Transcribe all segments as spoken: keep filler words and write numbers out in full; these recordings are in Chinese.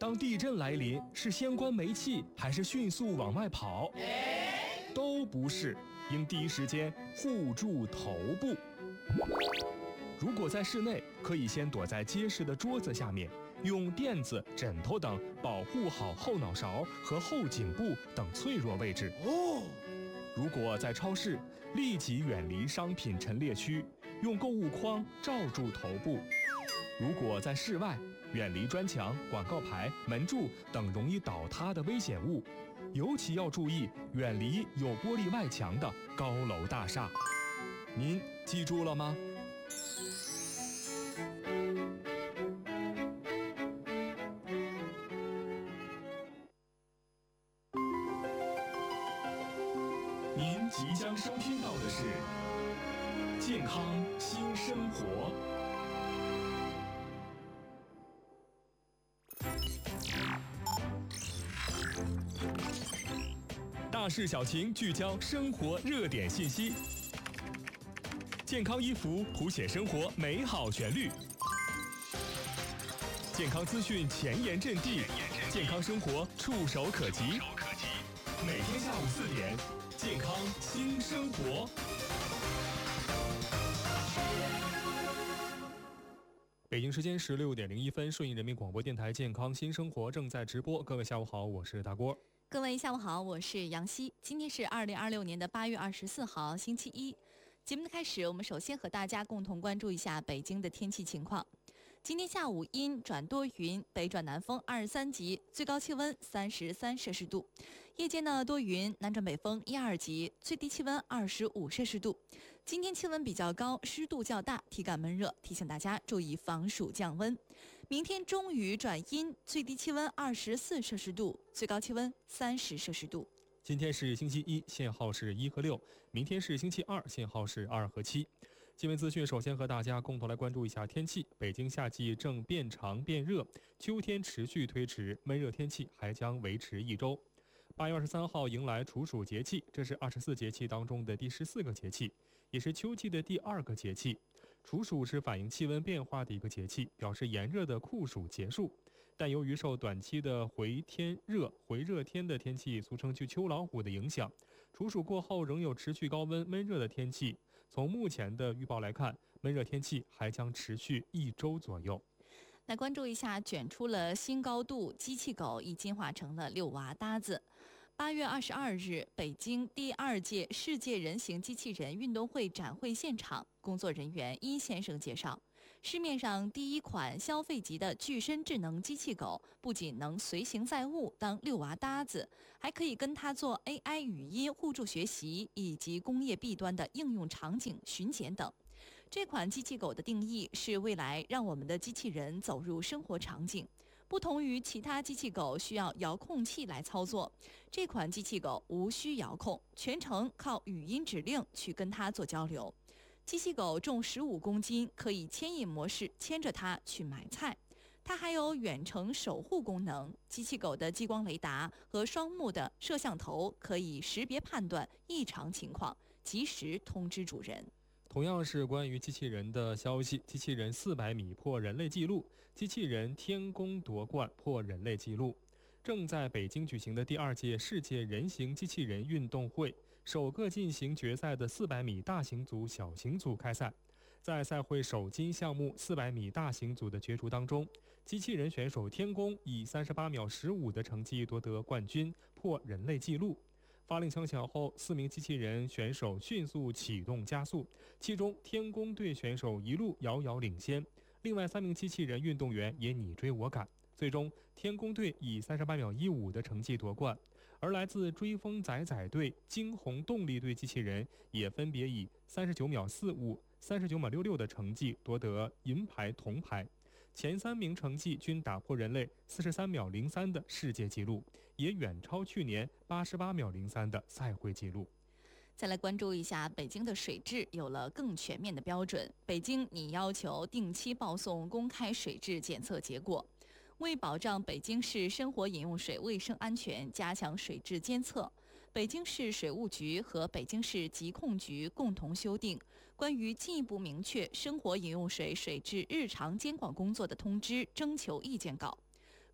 当地震来临，是先关煤气还是迅速往外跑？都不是，应第一时间护住头部。如果在室内，可以先躲在结实的桌子下面，用垫子、枕头等保护好后脑勺和后颈部等脆弱位置。哦。如果在超市，立即远离商品陈列区，用购物筐罩住头部。如果在室外，远离砖墙、广告牌、门柱等容易倒塌的危险物，尤其要注意远离有玻璃外墙的高楼大厦。您记住了吗？您即将收听到的是健康新生活。大事小情聚焦生活热点信息，健康衣服谱写生活美好旋律，健康资讯前沿阵地，健康生活触手可及。每天下午四点，健康新生活。北京时间十六点零一分，顺义人民广播电台健康新生活正在直播。各位下午好，我是大郭。 各位下午好，我是杨希。今天是二零二六年的八月二十四号，星期一。节目的开始，我们首先和大家共同关注一下北京的天气情况。今天下午阴转多云，北转南风二十三级，最高气温三十三摄氏度。夜间呢多云，南转北风一二级，最低气温二十五摄氏度。今天气温比较高，湿度较大，体感闷热，提醒大家注意防暑降温。明天中雨转阴，最低气温二十四摄氏度，最高气温三十摄氏度。 今天是星期一，限号是一和六；明天是星期二，限号是二和七。新闻资讯，首先和大家共同来关注一下天气。北京夏季正变长变热，秋天持续推迟，闷热天气还将维持一周。八月二十三号迎来处暑节气，这是二十四节气当中的第十四个节气，也是秋季的第二个节气。处暑是反映气温变化的一个节气，表示炎热的酷暑结束。但由于受短期的回天热、回热天的天气，俗称去秋老虎的影响，处暑过后仍有持续高温闷热的天气。从目前的预报来看，闷热天气还将持续一周左右。 来关注一下卷出了新高度，机器狗已进化成了六娃搭子。八月二十二日，北京第二届世界人形机器人运动会展会现场，工作人员一先生介绍，市面上第一款消费级的具身智能机器狗，不仅能随行载物当六娃搭子，还可以跟它做 A I 语音互助学习，以及工业弊端的应用场景巡检等。这款机器狗的定义是未来让我们的机器人走入生活场景，不同于其他机器狗需要遥控器来操作，这款机器狗无需遥控，全程靠语音指令去跟它做交流。机器狗重十五公斤，可以牵引模式牵着它去买菜。它还有远程守护功能，机器狗的激光雷达和双目的摄像头可以识别判断异常情况，及时通知主人。 同样是关于机器人的消息，机器人四百米破人类纪录，机器人天宫夺冠破人类纪录。正在北京举行的第二届世界人形机器人运动会，首个进行决赛的四百米大型组、小型组开赛。在赛会首金项目四百米大型组的角逐当中，机器人选手天宫以三十八秒十五的成绩夺得冠军，破人类纪录。发令枪响后，四名机器人选手迅速启动加速，其中天宫队选手一路遥遥领先，另外三名机器人运动员也你追我赶，最终天宫队以三十八秒一五的成绩夺冠，而来自追风仔仔队、惊鸿动力队机器人也分别以三十九秒四五、三十九秒六六的成绩夺得银牌、铜牌。前三名成绩均打破人类四十三秒零三的世界纪录，也远超去年八十八秒零三的赛会纪录。 再来关注一下北京的水质有了更全面的标准，北京拟要求定期报送公开水质检测结果。为保障北京市生活饮用水卫生安全，加强水质监测，北京市水务局和北京市疾控局共同修订关于进一步明确生活饮用水水质日常监管工作的通知征求意见稿。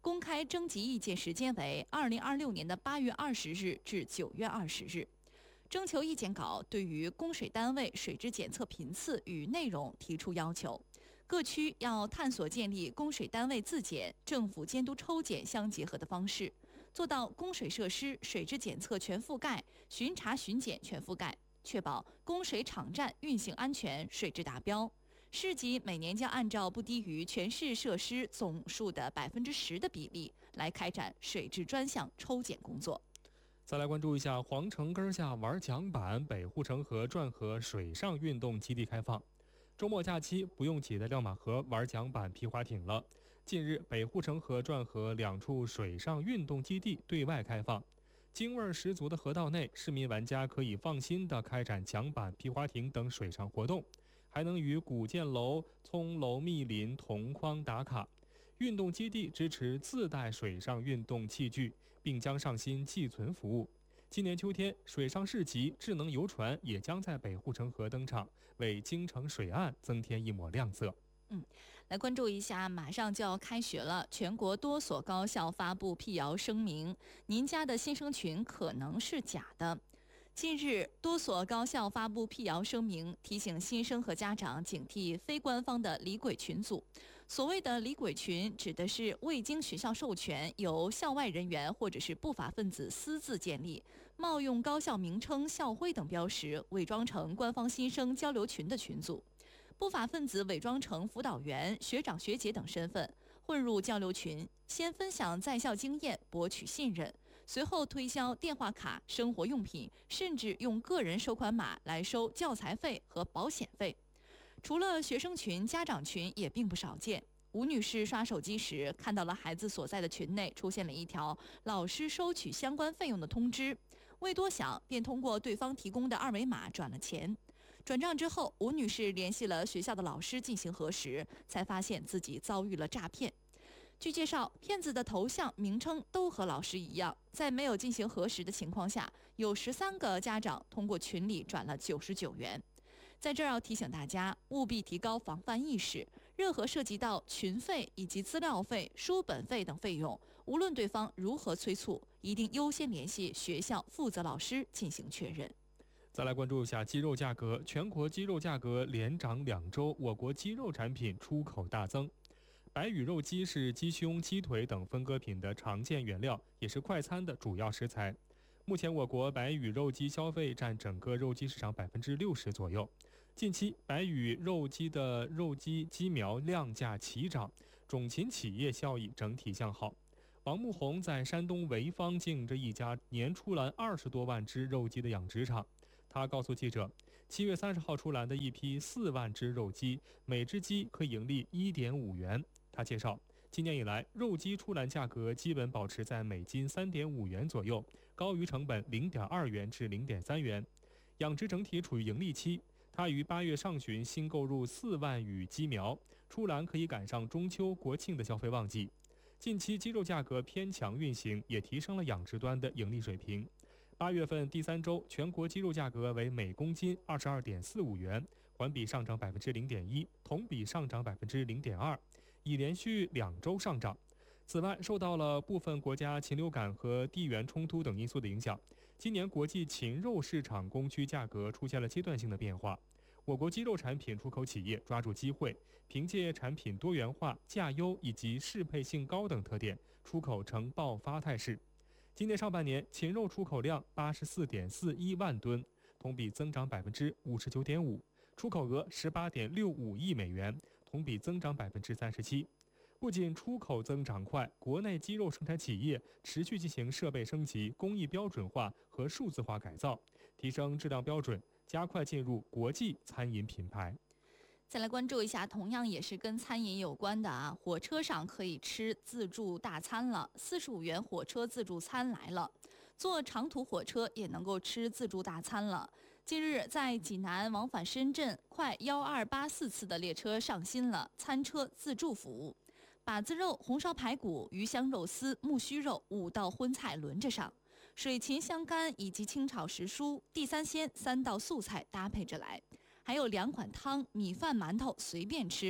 公开征集意见时间为二零二六年的八月二十日至九月二十日。征求意见稿对于供水单位水质检测频次与内容提出要求，各区要探索建立供水单位自检、政府监督抽检相结合的方式，做到供水设施水质检测全覆盖、巡查巡检全覆盖，确保供水场站运行安全、水质达标。市级每年将按照不低于全市设施总数的百分之十的比例来开展水质专项抽检工作。 再来关注一下皇城根下玩桨板，北护城河转河水上运动基地开放。周末假期不用挤在亮马河玩桨板、皮划艇了。近日，北护城河转河两处水上运动基地对外开放，京味十足的河道内，市民玩家可以放心地开展桨板、皮划艇等水上活动，还能与古建楼、葱楼密林同框打卡。运动基地支持自带水上运动器具，并将上新寄存服务。今年秋天，水上市集、智能游船也将在北护城河登场，为京城水岸增添一抹亮色。 嗯，来关注一下，马上就要开学了，全国多所高校发布辟谣声明，您家的新生群可能是假的。近日，多所高校发布辟谣声明，提醒新生和家长警惕非官方的离轨群组。所谓的离轨群，指的是未经学校授权，由校外人员或者是不法分子私自建立，冒用高校名称、校徽等标识，伪装成官方新生交流群的群组。不法分子伪装成辅导员、学长学姐等身份，混入交流群，先分享在校经验，博取信任。随后推销电话卡、生活用品，甚至用个人收款码来收教材费和保险费。除了学生群，家长群也并不少见。吴女士刷手机时，看到了孩子所在的群内出现了一条老师收取相关费用的通知，未多想，便通过对方提供的二维码转了钱。转账之后，吴女士联系了学校的老师进行核实，才发现自己遭遇了诈骗。据介绍，骗子的头像、名称都和老师一样，在没有进行核实的情况下，有十三个家长通过群里转了九十九元。在这儿要提醒大家，务必提高防范意识，任何涉及到群费以及资料费、书本费等费用，无论对方如何催促，一定优先联系学校负责老师进行确认。 再来关注一下鸡肉价格，全国鸡肉价格连涨两周，我国鸡肉产品出口大增。白羽肉鸡是鸡胸、鸡腿等分割品的常见原料，也是快餐的主要食材。目前，我国白羽肉鸡消费占整个肉鸡市场百分之六十左右。近期，白羽肉鸡的肉鸡鸡苗量价齐涨，种禽企业效益整体向好。王木红在山东潍坊经营着一家年出栏二十多万只肉鸡的养殖场。他告诉记者，七月三十号出栏的一批四万只肉鸡，每只鸡可盈利一点五元。他介绍，今年以来，肉鸡出栏价格基本保持在每斤三点五元左右，高于成本零点二元至零点三元。养殖整体处于盈利期。他于八月上旬新购入四万羽鸡苗，出栏可以赶上中秋、国庆的消费旺季。近期鸡肉价格偏强运行，也提升了养殖端的盈利水平。八月份第三周，全国鸡肉价格为每公斤二十二点四五元，环比上涨百分之零点一，同比上涨百分之零点二，已连续两周上涨。此外，受到了部分国家禽流感和地缘冲突等因素的影响，今年国际禽肉市场供需价格出现了阶段性的变化。我国鸡肉产品出口企业抓住机会，凭借产品多元化、价优以及适配性高等特点，出口呈爆发态势。今年上半年，禽肉出口量八十四点四一万吨，同比增长百分之五十九点五，出口额十八点六五亿美元，同比增长百分之三十七。不仅出口增长快，国内鸡肉生产企业持续进行设备升级、工艺标准化和数字化改造，提升质量标准，加快进入国际餐饮品牌。 再来关注一下，同样也是跟餐饮有关的啊，火车上可以吃自助大餐了，四十五元火车自助餐来了，坐长途火车也能够吃自助大餐了。近日，在济南往返深圳快一二八四次的列车上新了餐车自助服务。把子肉、红烧排骨、鱼香肉丝、木须肉五道荤菜轮着上，水芹香干以及清炒时蔬、地三鲜三道素菜搭配着来，还有两款汤、米饭、馒头随便吃。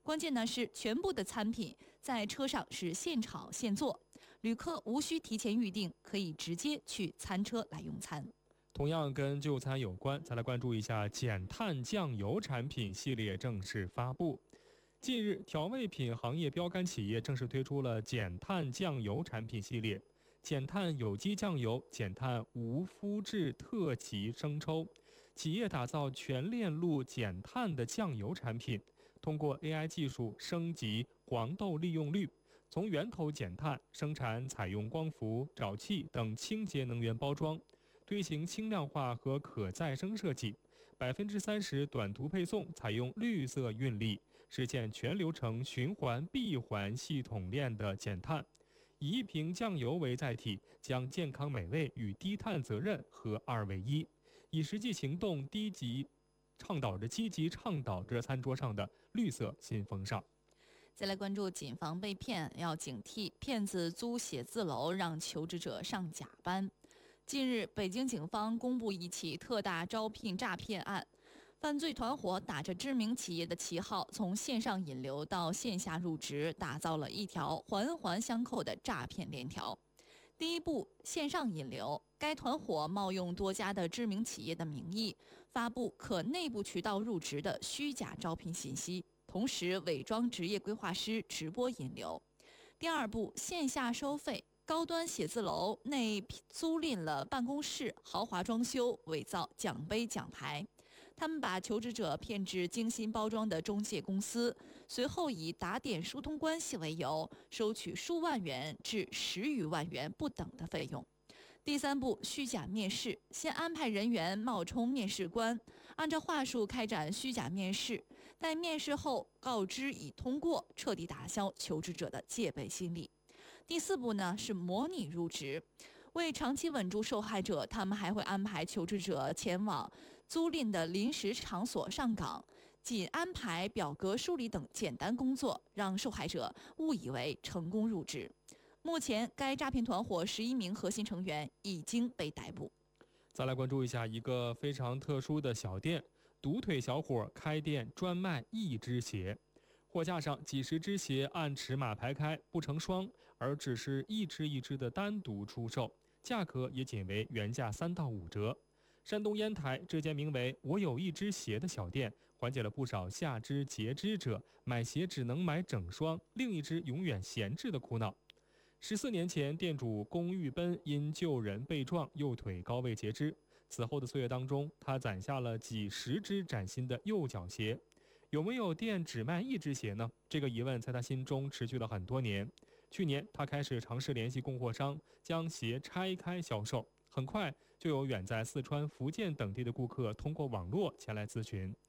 关键呢是全部的餐品在车上是现炒现做，旅客无需提前预定，可以直接去餐车来用餐。 同样跟就餐有关，再来关注一下减碳酱油产品系列正式发布。近日，调味品行业标杆企业正式推出了减碳酱油产品系列，减碳有机酱油、减碳无麸质特级生抽。企业打造全链路减碳的酱油产品，通过 A I 技术升级黄豆利用率，从源头减碳，生产采用光伏、沼气等清洁能源包装，推行轻量化和可再生设计，百分之三十短途配送采用绿色运力，实现全流程循环闭环系统链的减碳。以一瓶酱油为载体，将健康美味与低碳责任合二为一，以实际行动低级倡导着积极倡导着餐桌上的绿色新风尚。 再来关注谨防被骗，要警惕骗子租写字楼让求职者上假班。近日，北京警方公布一起特大招聘诈骗案，犯罪团伙打着知名企业的旗号，从线上引流到线下入职，打造了一条环环相扣的诈骗链条。第一步，线上引流，该团伙冒用多家的知名企业的名义，发布可内部渠道入职的虚假招聘信息，同时伪装职业规划师直播引流。第二步，线下收费，高端写字楼内租赁了办公室，豪华装修，伪造奖杯奖牌。他们把求职者骗至精心包装的中介公司，随后以打点疏通关系为由，收取数万元至十余万元不等的费用。第三步，虚假面试，先安排人员冒充面试官，按照话术开展虚假面试，待面试后告知已通过，彻底打消求职者的戒备心理。第四步呢是模拟入职，为长期稳住受害者，他们还会安排求职者前往租赁的临时场所上岗，仅安排表格梳理等简单工作，让受害者误以为成功入职。目前，该诈骗团伙十一名核心成员已经被逮捕。 再来关注一下一个非常特殊的小店，独腿小伙开店专卖一只鞋，货架上几十只鞋按尺码排开，不成双，而只是一只一只的单独出售，价格也仅为原价三到五折。山东烟台这间名为“我有一只鞋”的小店，缓解了不少下肢截肢者买鞋只能买整双，另一只永远闲置的苦恼。十四年前，店主龚玉奔因救人被撞，右腿高位截肢。此后的岁月当中，他攒下了几十只崭新的右脚鞋。有没有店只卖一只鞋呢？这个疑问在他心中持续了很多年。去年，他开始尝试联系供货商，将鞋拆开销售。很快就有远在四川、福建等地的顾客通过网络前来咨询。